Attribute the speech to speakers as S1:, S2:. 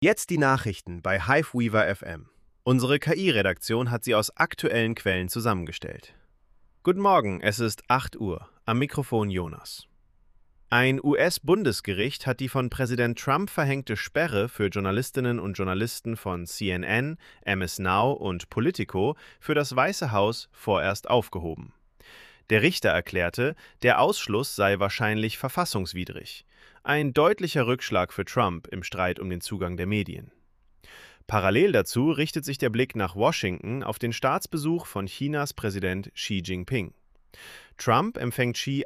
S1: Jetzt die Nachrichten bei Hiveweaver FM. Unsere KI-Redaktion hat sie aus aktuellen Quellen zusammengestellt. Guten Morgen, es ist 8 Uhr. Am Mikrofon Jonas. Ein US-Bundesgericht hat die von Präsident Trump verhängte Sperre für Journalistinnen und Journalisten von CNN, MS Now und Politico für das Weiße Haus vorerst aufgehoben. Der Richter erklärte, der Ausschluss sei wahrscheinlich verfassungswidrig. Ein deutlicher Rückschlag für Trump im Streit um den Zugang der Medien. Parallel dazu richtet sich der Blick nach Washington auf den Staatsbesuch von Chinas Präsident Xi Jinping. Trump empfängt Xi